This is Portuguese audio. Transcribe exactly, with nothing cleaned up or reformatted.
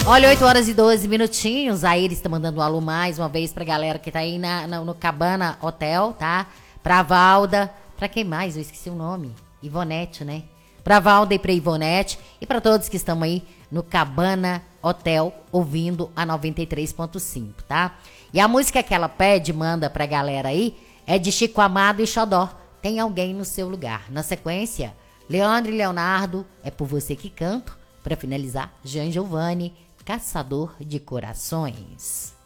Olha, oito horas e doze minutinhos. A Iris tá mandando um alô mais uma vez pra galera que tá aí na, na- no Cabana Hotel, tá? Pra Valda. Pra quem mais? Eu esqueci o nome. Ivonete, né? Pra Valda e pra Ivonete. E pra todos que estão aí no Cabana Hotel ouvindo a noventa e três ponto cinco, tá? E a música que ela pede, manda pra galera aí, é de Chico Amado e Xodó. Tem alguém no seu lugar. Na sequência, Leandro e Leonardo, é por você que canto. Pra finalizar, Jean Giovanni, Caçador de Corações.